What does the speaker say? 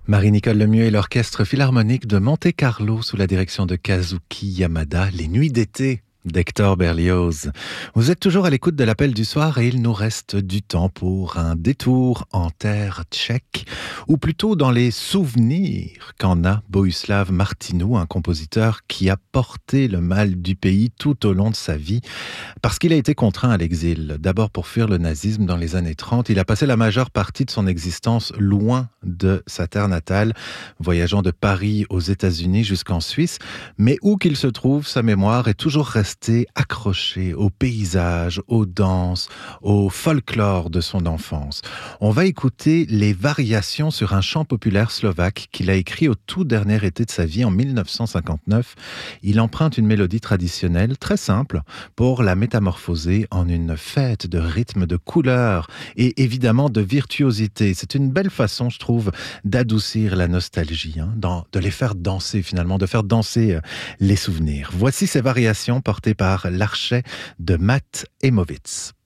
Marie-Nicole Lemieux et l'Orchestre Philharmonique de Monte-Carlo sous la direction de Kazuki Yamada, les nuits d'été d'Hector Berlioz. Vous êtes toujours à l'écoute de l'appel du soir et il nous reste du temps pour un détour en terre tchèque, ou plutôt dans les souvenirs qu'en a Bohuslav Martinou, un compositeur qui a porté le mal du pays tout au long de sa vie, parce qu'il a été contraint à l'exil. D'abord pour fuir le nazisme dans les années 30, il a passé la majeure partie de son existence loin de sa terre natale, voyageant de Paris aux États-Unis jusqu'en Suisse, mais où qu'il se trouve, sa mémoire est toujours restée accroché aux paysages, aux danses, au folklore de son enfance. On va écouter les variations sur un chant populaire slovaque qu'il a écrit au tout dernier été de sa vie en 1959. Il emprunte une mélodie traditionnelle très simple pour la métamorphoser en une fête de rythme, de couleurs et évidemment de virtuosité. C'est une belle façon, je trouve, d'adoucir la nostalgie, de les faire danser finalement, de faire danser les souvenirs. Voici ces variations portées par l'archet de Matt Emowitz.